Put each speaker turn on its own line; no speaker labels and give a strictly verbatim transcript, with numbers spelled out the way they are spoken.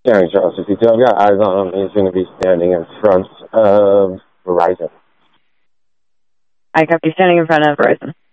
Yeah, Charles, if you do, I've got eyes on him. He's going to be standing in front of Verizon.
I copy, standing in front of Verizon.